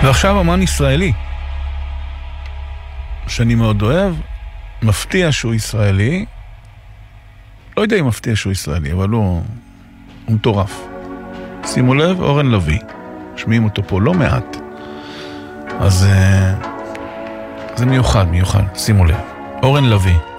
ועכשיו אמן ישראלי, שאני מאוד אוהב, מפתיע שהוא ישראלי, לא יודע אם מפתיע שהוא ישראלי, אבל הוא מטורף. שימו לב, אורן לוי, שמיעים אותו פה לא מעט, אז זה מיוחד, שימו לב, אורן לוי.